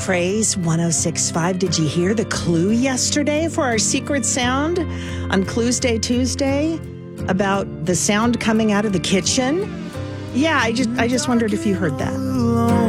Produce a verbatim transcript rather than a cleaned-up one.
Phrase one oh six point five. Did you hear the clue yesterday for our secret sound on Clues Day Tuesday about the sound coming out of the kitchen? Yeah, I just I just wondered if you heard that.